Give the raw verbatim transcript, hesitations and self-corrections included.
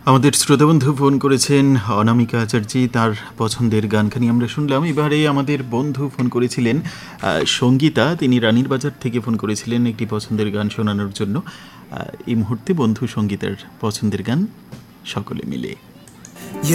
আমাদের শ্রোতাবন্ধু ফোন করেছেন অনামিকা আচার্যি, তার পছন্দের গানখানি আমরা শুনলাম। এবারে আমাদের বন্ধু ফোন করেছিলেন সঙ্গীতা, তিনি রানীর বাজার থেকে ফোন করেছিলেন একটি পছন্দের গান শোনানোর জন্য। এই মুহূর্তে বন্ধু সঙ্গীতার পছন্দের গান সকলে মিলে।